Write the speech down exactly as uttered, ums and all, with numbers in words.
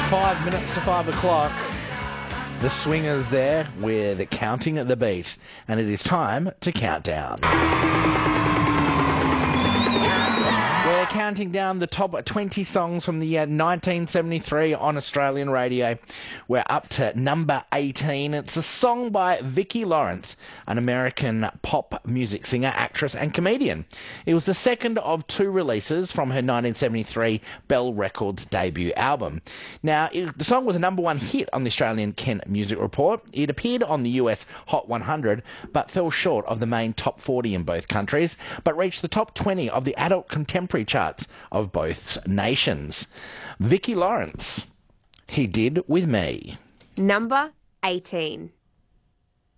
Five minutes to five o'clock. The Swingers there with Counting at the Beat. And it is time to count down. We're counting down the top twenty songs from the year nineteen seventy-three on Australian radio. We're up to number eighteen. It's a song by Vicki Lawrence, an American pop music singer, actress and comedian. It was the second of two releases from her nineteen seventy-three Bell Records debut album. Now, it, the song was a number one hit on the Australian Kent Music Report. It appeared on the U S Hot one hundred, but fell short of the main top forty in both countries, but reached the top twenty of the adult contemporary charts of both nations. Vicki Lawrence, He Did With Me. Number eighteen.